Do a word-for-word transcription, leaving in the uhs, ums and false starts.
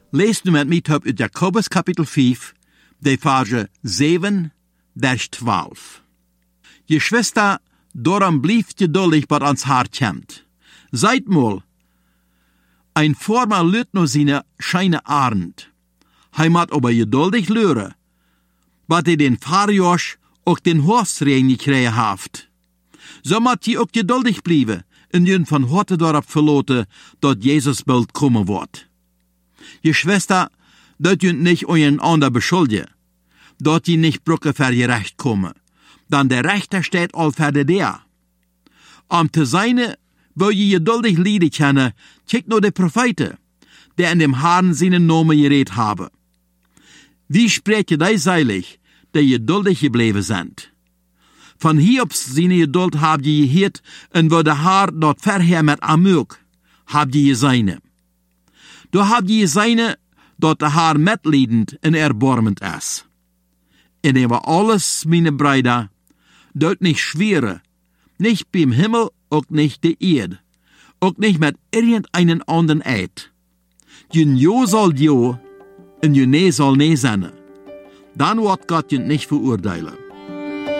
Lees nu met mij op uit Jakobus kapitel vijf, de verse zeven bis twaalf. Je Schwester, darum blieft geduldig, wat ans Haar kämmt. Seid mal, ein Former lüt no seine scheine Arend. Hij mat aber geduldig lüren, wat hij den Farjosch ook den Horsregen gekregen haft. So mat je ook geduldig blijven, en je van heute daarop verloten, dat Jesus bald kommen wordt. Je Schwester, dat je nicht euren ander beschuldigen, dat je nicht brücke für je Recht kommen, dann der Rechter steht all für der. Om te zijn, wil je geduldig lieden kennen, kijk nur de Propheten, die in dem Haaren seinen Namen geredet haben. Wie spreche die seilig, die geduldig gebleven sind? Von Hiobs seine Geduld hab je gehört, en wo de Haar dort verher met Amuk, hab je seine. Du hab je seine, dort de Haar metliedend en erbarmend is. En über alles, meine Brüder, dort nicht schwere, nicht beim Himmel, auch nicht der Erde, auch nicht mit irgendeinen anderen Eid. Jün Jo soll Jo, en jün Nee soll Nee sein. Dann wird Gott jün nicht verurteilen.